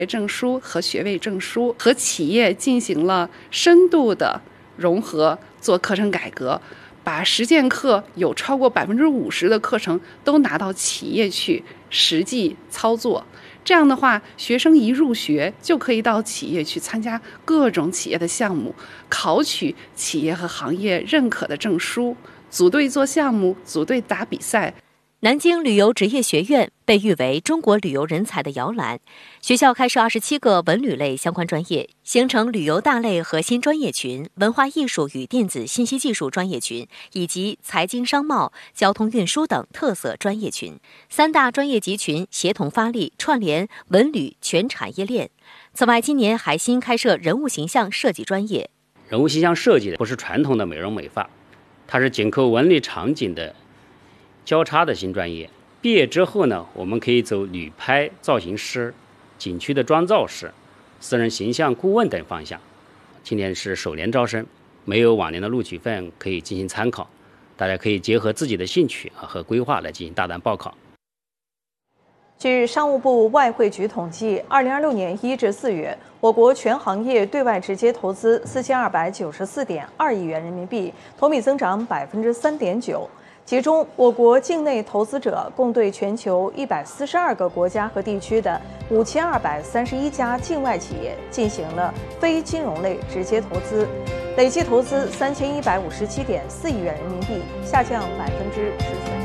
证书和学位证书，和企业进行了深度的融合，做课程改革，把实践课有超过50%的课程都拿到企业去实际操作。这样的话，学生一入学就可以到企业去参加各种企业的项目，考取企业和行业认可的证书，组队做项目，组队打比赛。 南京旅游职业学院被誉为中国旅游人才的摇篮，学校开设27个文旅类相关专业，形成旅游大类核心专业群、文化艺术与电子信息技术专业群，以及财经商贸、交通运输等特色专业群。3大专业集群协同发力，串联文旅全产业链。此外，今年还新开设人物形象设计专业。 人物形象设计不是传统的美容美发，它是紧扣文旅场景的交叉的新专业。毕业之后呢，我们可以走旅拍造型师、景区的妆造师、私人形象顾问等方向。今年是首年招生，没有往年的录取分可以进行参考，大家可以结合自己的兴趣和规划来进行大胆报考。 据商务部外汇局统计，2026年1至4月，我国全行业对外直接投资4294.2亿元人民币，同比增长3.9%。其中，我国境内投资者共对全球142个国家和地区的5231家境外企业进行了非金融类直接投资，累计投资3157.4亿元人民币，下降13%。